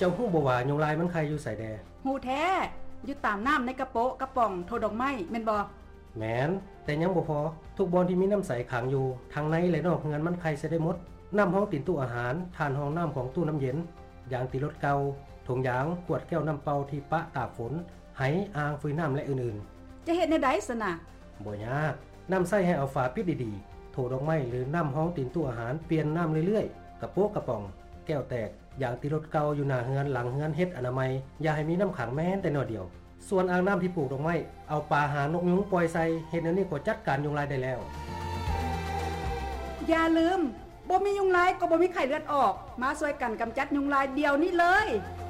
จ้าฮู้บ่ว่ายุงลายมันไข่อยู่ไสแดฮู้แท้อยู่ตามน้ำในกระโปะกระป๋องโทดอกไม้แม่นบ่แม่นแต่ยังบ่พอทุกบ่อนที่มีน้ำใสขังอยู่ทางในและนอกเฮือนมันไข่เสียได้หมดน้ำห้องติ่นตู้อาหารทานห้องน้ำของตู้น้ำเย็นยางติรถเก่าถุงยางขวดแก้วน้ำเปล่าที่ปะตากฝนไหอ่างฟืนน้ำและอื่นๆจะเฮ็ดแนวใดซะน่ะบ่ยากน้ำใส่ให้เอาฝาปิดดีๆโถดอกไม้หรือน้ำห้องติ่นตู้อาหารเปลี่ยนน้ำเรื่อยๆกระโปะกระป๋องแก้วแตกอย่างติรถเก่าอยู่หน้าเฮือนหลังเฮือนเฮ็ดอนามัยอย่าให้มีน้ำขังแม้แต่น้อยเดียวส่วนอ่างน้ำที่ปลูกดอกไม้เอาปลาหานกยุงปล่อยใส่เฮ็ดอันนี้ก็จัดการยุงลายได้แล้วอย่าลืมบ่มียุงลายก็บ่มีไข้เลือดออกมาช่วยกันกำจัดยุงลายเดี๋ยวนี้เลย